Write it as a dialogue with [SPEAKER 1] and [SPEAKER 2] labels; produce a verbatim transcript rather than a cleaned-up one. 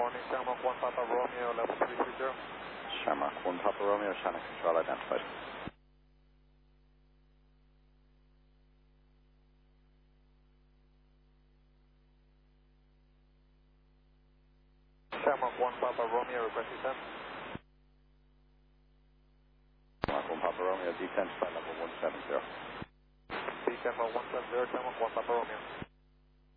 [SPEAKER 1] morning, Shamrock one Papa Romeo, level three three zero.
[SPEAKER 2] Shamrock one Papa Romeo, Shannon Control identified.
[SPEAKER 1] Shamrock one Papa Romeo, request descent.
[SPEAKER 2] Shamrock one Papa Romeo, descent by level one seven zero.
[SPEAKER 1] Descent by one seven zero, Shamrock one Papa Romeo.